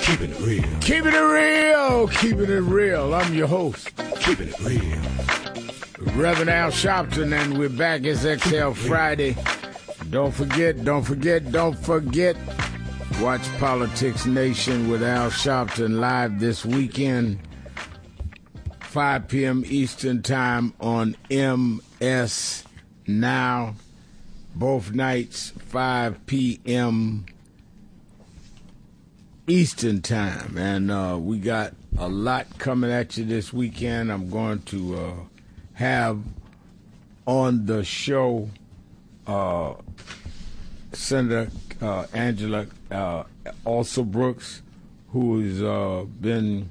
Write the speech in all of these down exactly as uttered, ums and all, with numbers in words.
Keeping it real. Keeping it real. Keeping it real. I'm your host. Keeping it real. Reverend Al Sharpton, and we're back. It's X L Friday. Don't forget, don't forget, don't forget. Watch Politics Nation with Al Sharpton live this weekend, five p.m. Eastern Time on M S Now. Both nights, five p.m. Eastern Time. And uh, we got a lot coming at you this weekend. I'm going to uh, have on the show uh, Senator uh, Angela uh, Alsobrooks, who has uh, been,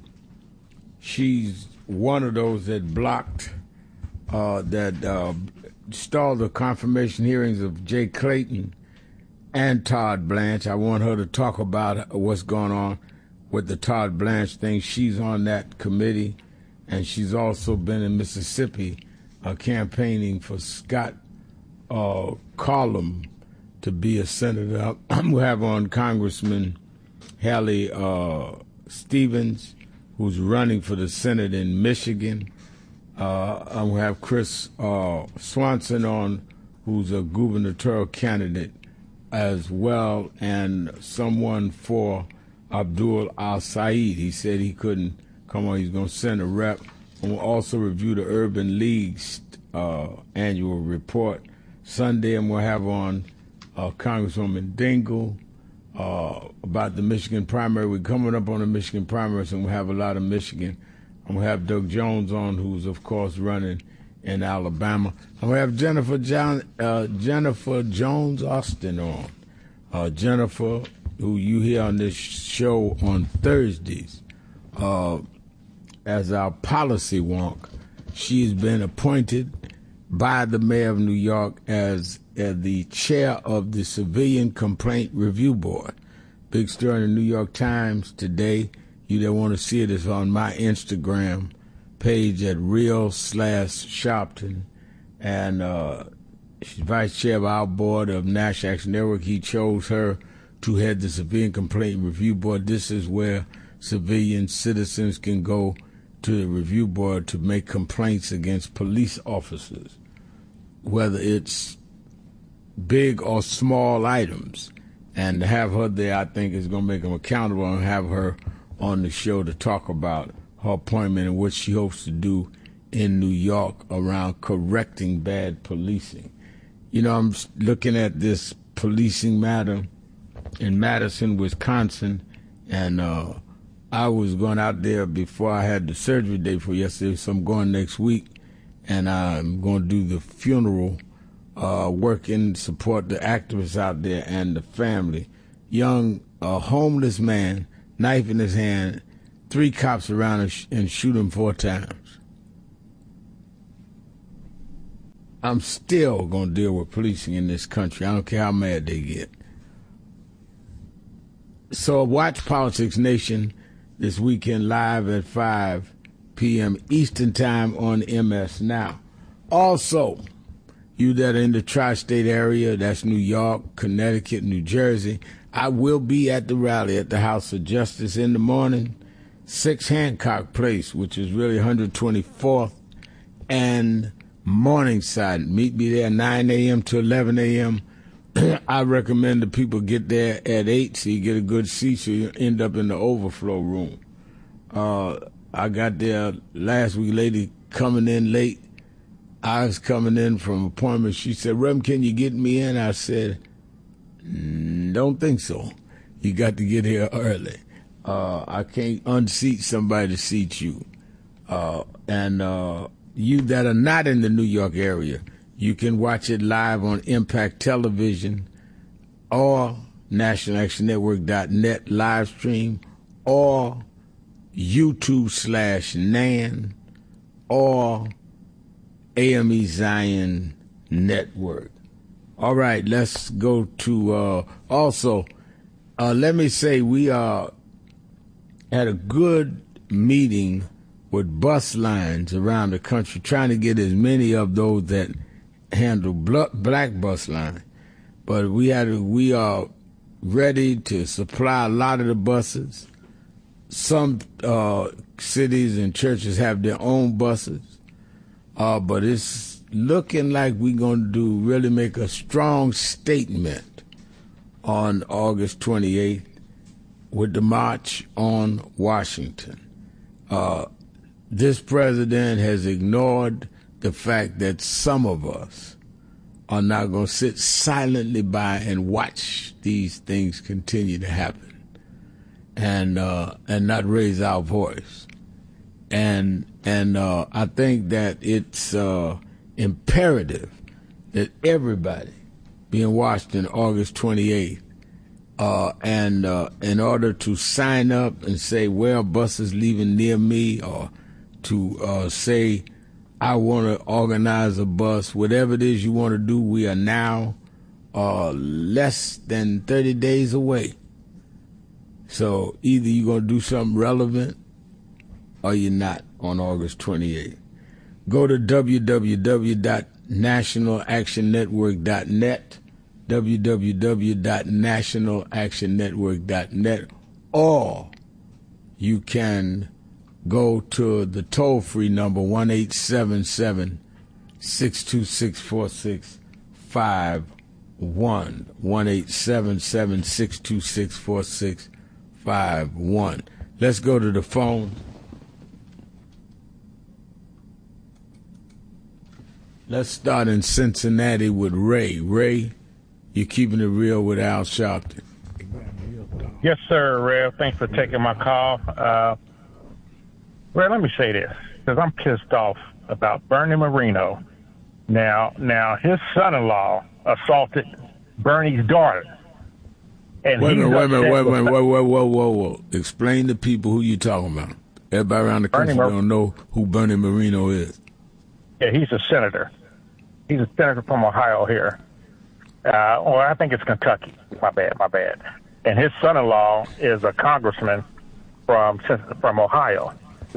she's one of those that blocked, uh, that uh, stalled the confirmation hearings of Jay Clayton and Todd Blanche. I want her to talk about what's going on with the Todd Blanche thing. She's on that committee, and she's also been in Mississippi uh, campaigning for Scott uh, Collum to be a senator. We have on Congressman Hallie uh, Stevens, who's running for the Senate in Michigan. Uh, and we have Chris uh, Swanson on, who's a gubernatorial candidate as well, and someone for Abdul Al-Said. He said he couldn't come on. He's going to send a rep. And we'll also review the Urban League's uh, annual report Sunday, and we'll have on uh, Congresswoman Dingell uh, about the Michigan primary. We're coming up on the Michigan primaries, and we'll have a lot of Michigan. And we'll have Doug Jones on, who's, of course, running in Alabama. And we have Jennifer John, uh, Jennifer Jones Austin on. Uh, Jennifer, who you hear on this show on Thursdays uh, as our policy wonk. She's been appointed by the mayor of New York as, as the chair of the Civilian Complaint Review Board. Big story in the New York Times today. You that want to see it is on my Instagram page at real slash Sharpton. And uh, she's vice chair of our board of National Action Network. He chose her to head the Civilian Complaint Review Board. This is where civilian citizens can go to the review board to make complaints against police officers, whether it's big or small items. And to have her there, I think, is going to make them accountable, and have her on the show to talk about her appointment and what she hopes to do in New York around correcting bad policing. You know, I'm looking at this policing matter in Madison, Wisconsin, and uh, I was going out there before I had the surgery day for yesterday, so I'm going next week, and I'm going to do the funeral, uh, work and support the activists out there and the family. Young, uh, homeless man, knife in his hand, three cops around and, sh- and shoot him four times. I'm still going to deal with policing in this country. I don't care how mad they get. So watch Politics Nation this weekend live at five p.m. Eastern Time on M S Now. Also, you that are in the tri-state area, that's New York, Connecticut, New Jersey, I will be at the rally at the House of Justice in the morning, six Hancock Place, which is really one hundred twenty-fourth and Morningside. Meet me there nine a.m. to eleven a.m. I recommend the people get there at eight so you get a good seat so you end up in the overflow room. Uh, I got there last week, lady coming in late. I was coming in from appointment. She said, Reverend, can you get me in? I said, don't think so. You got to get here early. Uh, I can't unseat somebody to seat you. Uh, and uh, you that are not in the New York area, you can watch it live on Impact Television or National Action Network dot net live stream or YouTube slash Nan or A M E Zion Network. All right, let's go to, uh, also, uh, let me say we uh, had a good meeting with bus lines around the country, trying to get as many of those that handle black bus line. But we had we are ready to supply a lot of the buses some uh, cities and churches have their own buses, uh, but it's looking like we're going to do really make a strong statement on August twenty-eighth with the March on Washington. Uh, this president has ignored the fact that some of us are not going to sit silently by and watch these things continue to happen and uh, and not raise our voice. And and uh, I think that it's uh, imperative that everybody be in Washington August twenty-eighth, uh, and uh, in order to sign up and say, where are buses leaving near me, or to uh, say, I want to organize a bus, whatever it is you want to do, we are now uh, less than thirty days away. So either you're going to do something relevant or you're not on August twenty-eighth. Go to w w w dot national action network dot net, w w w dot national action network dot net, or you can go to the toll-free number one eight seven seven, six two six, four six five one, one eight seven seven, six two six, four six five one. Let's go to the phone. Let's start in Cincinnati with Ray. Ray, you're keeping it real with Al Sharpton. Yes, sir, Rev. Thanks for taking my call. Uh, Well, let me say this, because I'm pissed off about Bernie Moreno. Now, now his son-in-law assaulted Bernie's daughter. And wait a minute, wait a minute, wait a minute, whoa, whoa, whoa, whoa, whoa. Explain to people who you're talking about. Everybody around the country Mar- don't know who Bernie Moreno is. Yeah, he's a senator. He's a senator from Ohio here. Uh, or I think it's Kentucky. My bad, my bad. And his son-in-law is a congressman from from Ohio.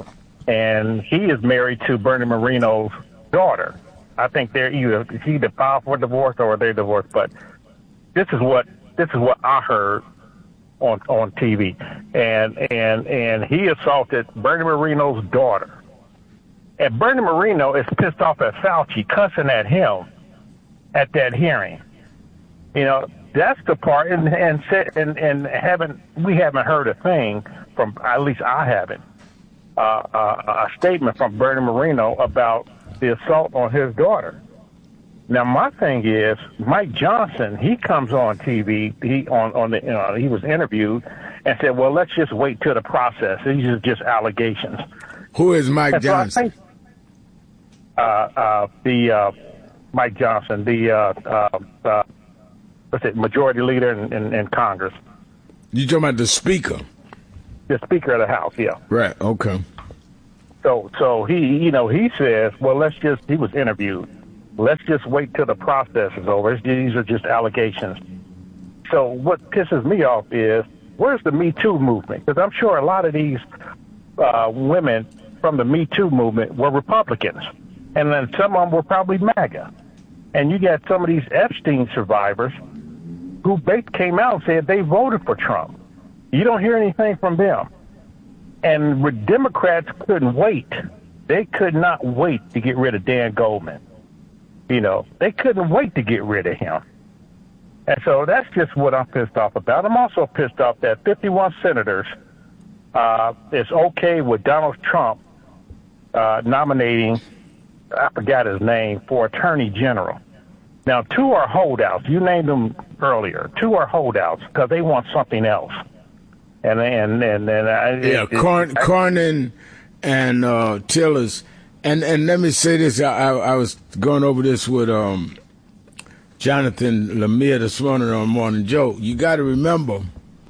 And he is married to Bernie Moreno's daughter. I think they're either he either filed for divorce or they're divorced. But this is what this is what I heard on on T V. And and and he assaulted Bernie Moreno's daughter. And Bernie Moreno is pissed off at Fauci, cussing at him at that hearing. You know, that's the part. And and and, and haven't we haven't heard a thing from, at least I haven't. Uh, uh, a statement from Bernie Moreno about the assault on his daughter. Now, my thing is, Mike Johnson, he comes on T V, he on, on the, you know, he was interviewed and said, well, let's just wait till the process. These are just allegations. Who is Mike and Johnson? So I think, uh, uh, the uh, Mike Johnson, the uh, uh, uh, what's it, majority leader in, in, in Congress. You talking about the speaker? The Speaker of the House, yeah. Right, okay. So so he, you know, he says, well, let's just, he was interviewed. Let's just wait till the process is over. These are just allegations. So what pisses me off is, where's the Me Too movement? Because I'm sure a lot of these uh, women from the Me Too movement were Republicans. And then some of them were probably MAGA. And you got some of these Epstein survivors who came out and said they voted for Trump. You don't hear anything from them. And the Democrats couldn't wait. They could not wait to get rid of Dan Goldman. You know, they couldn't wait to get rid of him. And so that's just what I'm pissed off about. I'm also pissed off that fifty-one senators uh, is okay with Donald Trump uh, nominating, I forgot his name, for Attorney General. Now, two are holdouts. You named them earlier. Two are holdouts because they want something else. And and and, and I, yeah, it, Corn, I, Cornyn and uh, Tillis, and and let me say this: I, I was going over this with um, Jonathan Lemire this morning on Morning Joe. You got to remember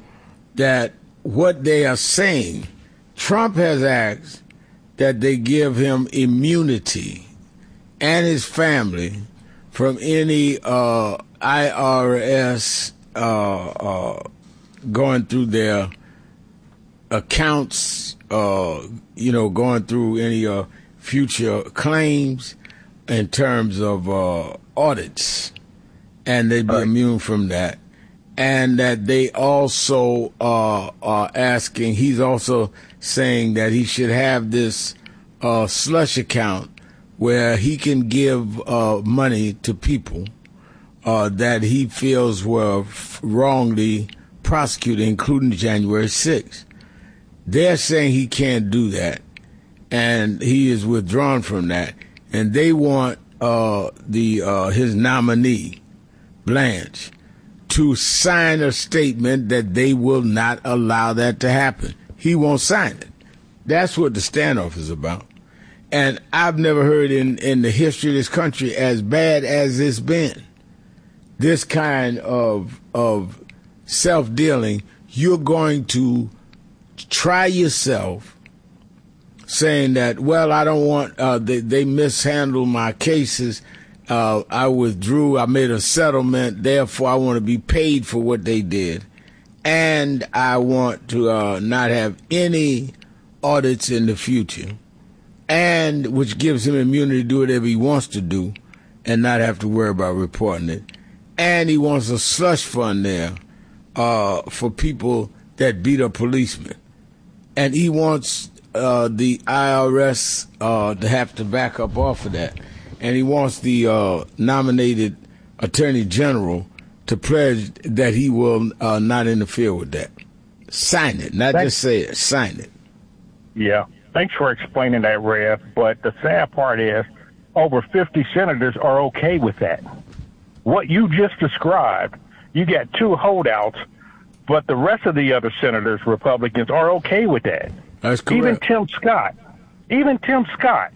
that what they are saying, Trump has asked that they give him immunity and his family from any uh, I R S uh, uh, going through their accounts, uh, you know, going through any uh, future claims in terms of uh, audits, and they'd be right. immune from that. and that they also uh, are asking, he's also saying that he should have this uh, slush account where he can give uh, money to people uh, that he feels were f- wrongly prosecuted, including January sixth. They're saying he can't do that, and he is withdrawn from that, and they want uh, the uh, his nominee, Blanche, to sign a statement that they will not allow that to happen. He won't sign it. That's what the standoff is about. And I've never heard in, in the history of this country, as bad as it's been, this kind of of self-dealing. You're going to try yourself, saying that, well, I don't want, uh, they, they mishandled my cases. Uh, I withdrew. I made a settlement. Therefore, I want to be paid for what they did. And I want to uh, not have any audits in the future. And which gives him immunity to do whatever he wants to do and not have to worry about reporting it. And he wants a slush fund there uh, for people that beat up policemen. And he wants uh, the I R S uh, to have to back up off of that. And he wants the uh, nominated attorney general to pledge that he will uh, not interfere with that. Sign it, not Thanks. Just say it. Sign it. Yeah. Thanks for explaining that, Rev. But the sad part is over fifty senators are okay with that. What you just described, you got two holdouts, but the rest of the other senators, Republicans, are okay with that. That's correct. Even Tim Scott. Even Tim Scott.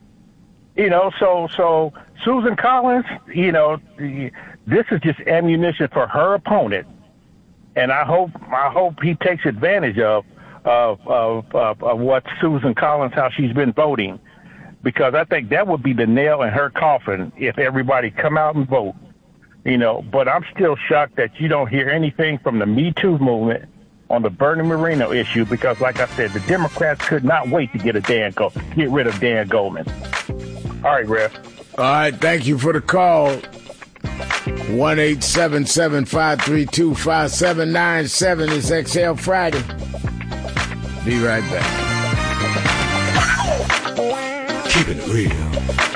You know, so so Susan Collins, you know, this is just ammunition for her opponent, and I hope I hope he takes advantage of of of of, of what Susan Collins, how she's been voting, because I think that would be the nail in her coffin if everybody come out and vote. You know, but I'm still shocked that you don't hear anything from the Me Too movement on the Bernie Moreno issue, because, like I said, the Democrats could not wait to get a Dan Go- get rid of Dan Goldman. All right, Rev. All right, thank you for the call. one eight seven seven, five three two, five seven nine seven is X L Friday. Be right back. Keep it real.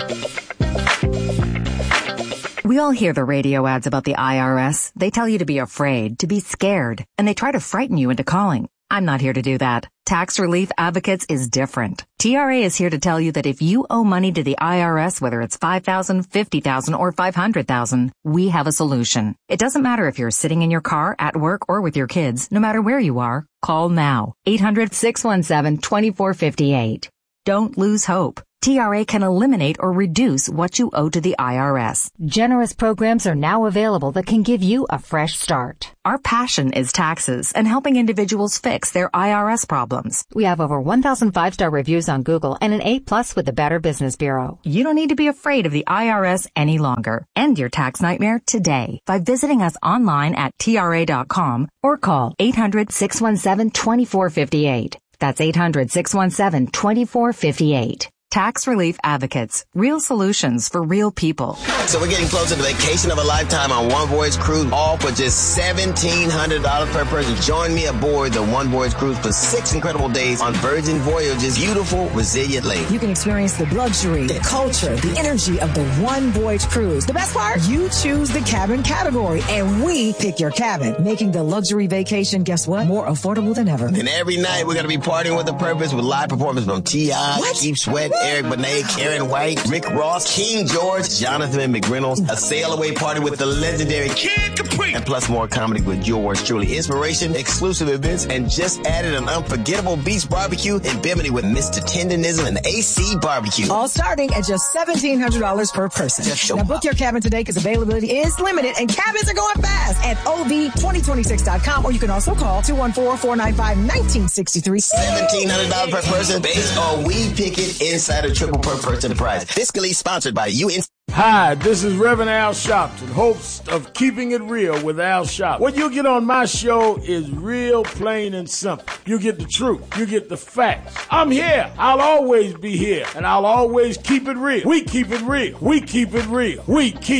We all hear the radio ads about the I R S. They tell you to be afraid, to be scared, and they try to frighten you into calling. I'm not here to do that. Tax Relief Advocates is different. T R A is here to tell you that if you owe money to the I R S, whether it's five thousand dollars, fifty thousand dollars, or five hundred thousand dollars, we have a solution. It doesn't matter if you're sitting in your car, at work, or with your kids. No matter where you are, call now. eight hundred, six one seven, two four five eight. Don't lose hope. T R A can eliminate or reduce what you owe to the I R S. Generous programs are now available that can give you a fresh start. Our passion is taxes and helping individuals fix their I R S problems. We have over one thousand five-star reviews on Google and an A plus with the Better Business Bureau. You don't need to be afraid of the I R S any longer. End your tax nightmare today by visiting us online at T R A dot com or call eight hundred, six one seven, two four five eight. That's eight hundred, six one seven, two four five eight. Tax Relief Advocates. Real solutions for real people. So we're getting closer to the vacation of a lifetime on One Voyage Cruise, all for just seventeen hundred dollars per person. Join me aboard the One Voyage Cruise for six incredible days on Virgin Voyage's beautiful, resilient lake. You can experience the luxury, the culture, the energy of the One Voyage Cruise. The best part? You choose the cabin category, and we pick your cabin, making the luxury vacation, guess what, more affordable than ever. And every night we're going to be partying with a purpose with live performance from T I, Keith Sweat, Eric Benet, Karen White, Rick Ross, King George, Jonathan McReynolds, a sail away party with the legendary Kid Capri, and plus more comedy with yours truly. Inspiration, exclusive events, and just added an unforgettable beach barbecue in Bimini with Mister Tendonism and A C Barbecue. All starting at just seventeen hundred dollars per person. Now book your cabin today because availability is limited and cabins are going fast at O V twenty twenty-six dot com, or you can also call two one four, four nine five, one nine six three. seventeen hundred dollars per person based on We Pick It Insider Triple per person prize. Fiscally sponsored by U N C. Hi, this is Reverend Al Sharpton, host of Keeping It Real with Al Sharpton. What you get on my show is real, plain, and simple. You get the truth. You get the facts. I'm here. I'll always be here, and I'll always keep it real. We keep it real. We keep it real. We keep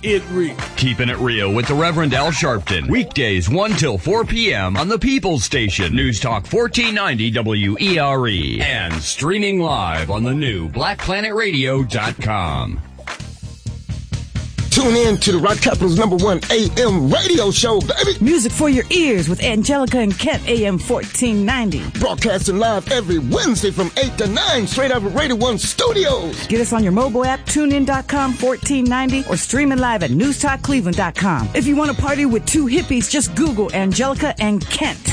it real. Keeping it real with the Reverend Al Sharpton. Weekdays one till four p.m. on the People's Station. News Talk fourteen ninety W E R E. And streaming live on the new black planet radio dot com. Tune in to the Rock Capital's number one A M radio show, baby. Music for your ears with Angelica and Kent, A M fourteen ninety. Broadcasting live every Wednesday from eight to nine, straight out of Radio one Studios. Get us on your mobile app, tune in dot com, fourteen ninety, or streaming live at news talk cleveland dot com. If you want to party with two hippies, just Google Angelica and Kent.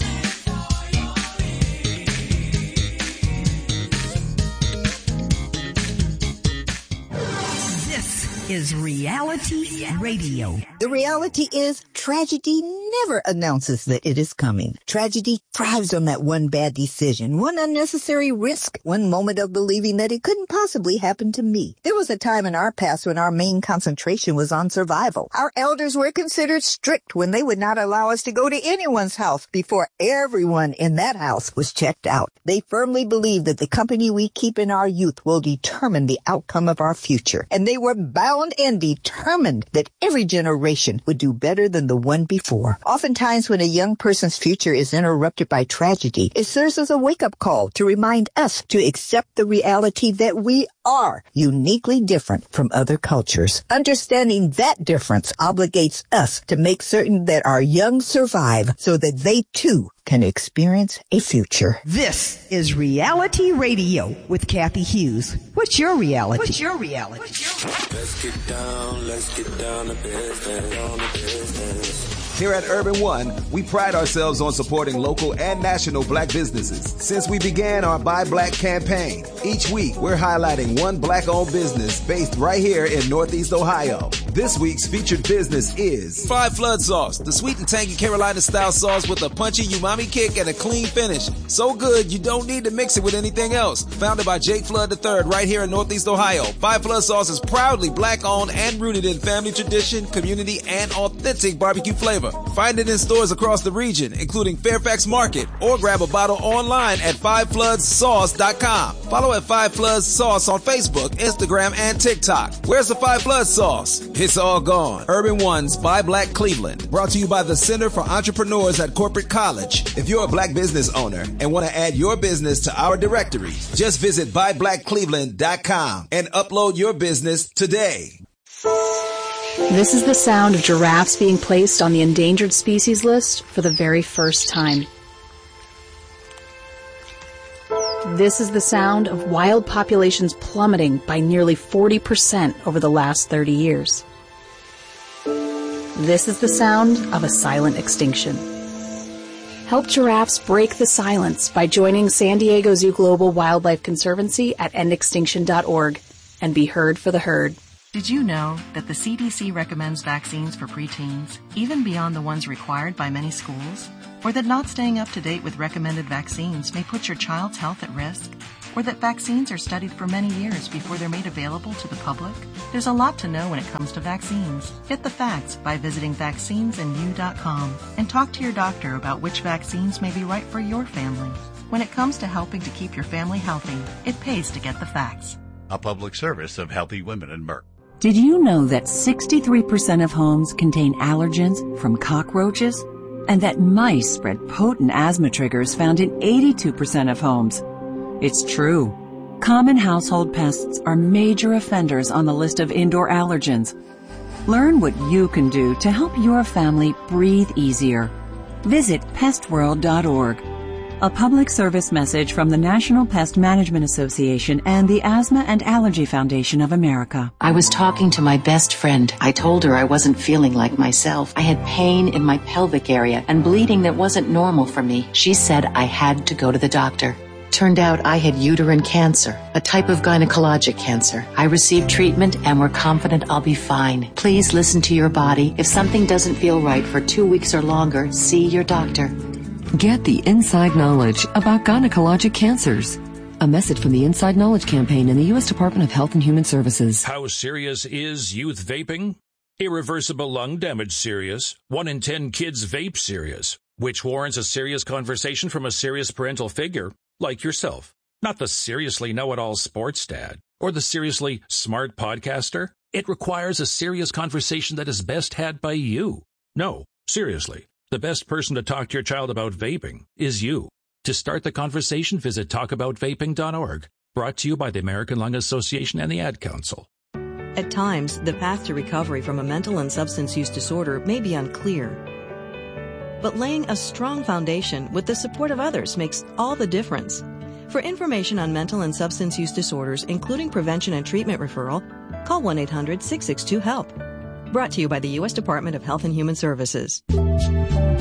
Is reality radio. The reality is tragedy never announces that it is coming. Tragedy thrives on that one bad decision, one unnecessary risk, one moment of believing that it couldn't possibly happen to me. There was a time in our past when our main concentration was on survival. Our elders were considered strict when they would not allow us to go to anyone's house before everyone in that house was checked out. They firmly believed that the company we keep in our youth will determine the outcome of our future, and they were bound and determined that every generation would do better than the one before. Oftentimes, when a young person's future is interrupted by tragedy, it serves as a wake-up call to remind us to accept the reality that we are uniquely different from other cultures. Understanding that difference obligates us to make certain that our young survive so that they too can experience a future. This is Reality Radio with Kathy Hughes. What's your reality? What's your reality? Let's get down, let's get down to business, down to business. Here at Urban One, we pride ourselves on supporting local and national black businesses. Since we began our Buy Black campaign, each week we're highlighting one black-owned business based right here in Northeast Ohio. This week's featured business is Five Flood Sauce, the sweet and tangy Carolina-style sauce with a punchy umami kick and a clean finish. So good, you don't need to mix it with anything else. Founded by Jake Flood the third right here in Northeast Ohio, Five Flood Sauce is proudly black-owned and rooted in family tradition, community, and authentic barbecue flavor. Find it in stores across the region, including Fairfax Market, or grab a bottle online at five floods sauce dot com. Follow at Five Floods Sauce on Facebook, Instagram, and TikTok. Where's the Five Floods Sauce? It's all gone. Urban One's Buy Black Cleveland, brought to you by the Center for Entrepreneurs at Corporate College. If you're a black business owner and want to add your business to our directory, just visit buy black cleveland dot com and upload your business today. This is the sound of giraffes being placed on the endangered species list for the very first time. This is the sound of wild populations plummeting by nearly forty percent over the last thirty years. This is the sound of a silent extinction. Help giraffes break the silence by joining San Diego Zoo Global Wildlife Conservancy at end extinction dot org and be heard for the herd. Did you know that the C D C recommends vaccines for preteens, even beyond the ones required by many schools? Or that not staying up to date with recommended vaccines may put your child's health at risk? Or that vaccines are studied for many years before they're made available to the public? There's a lot to know when it comes to vaccines. Get the facts by visiting vaccines and you dot com and talk to your doctor about which vaccines may be right for your family. When it comes to helping to keep your family healthy, it pays to get the facts. A public service of Healthy Women and Merck. Did you know that sixty-three percent of homes contain allergens from cockroaches? And that mice spread potent asthma triggers found in eighty-two percent of homes? It's true. Common household pests are major offenders on the list of indoor allergens. Learn what you can do to help your family breathe easier. Visit pest world dot org. A public service message from the National Pest Management Association and the Asthma and Allergy Foundation of America. I was talking to my best friend. I told her I wasn't feeling like myself. I had pain in my pelvic area and bleeding that wasn't normal for me. She said I had to go to the doctor. Turned out I had uterine cancer, a type of gynecologic cancer. I received treatment and we're confident I'll be fine. Please listen to your body. If something doesn't feel right for two weeks or longer, see your doctor. Get the inside knowledge about gynecologic cancers. A message from the Inside Knowledge Campaign in the U S Department of Health and Human Services. How serious is youth vaping? Irreversible lung damage serious. One in ten kids vape serious, which warrants a serious conversation from a serious parental figure like yourself. Not the seriously know-it-all sports dad or the seriously smart podcaster. It requires a serious conversation that is best had by you. No, seriously, the best person to talk to your child about vaping is you. To start the conversation, visit talk about vaping dot org. Brought to you by the American Lung Association and the Ad Council. At times, the path to recovery from a mental and substance use disorder may be unclear. But laying a strong foundation with the support of others makes all the difference. For information on mental and substance use disorders, including prevention and treatment referral, call one eight hundred six six two HELP. Brought to you by the U S Department of Health and Human Services.